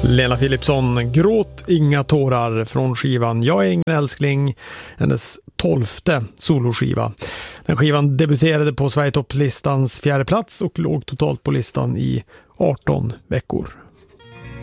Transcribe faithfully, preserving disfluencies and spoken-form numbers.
Lena Philipsson, Gråt inga tårar från skivan Jag är ingen älskling, hennes tolfte soloskiva. Den skivan debuterade på Sverige topplistans fjärde plats och låg totalt på listan i arton veckor.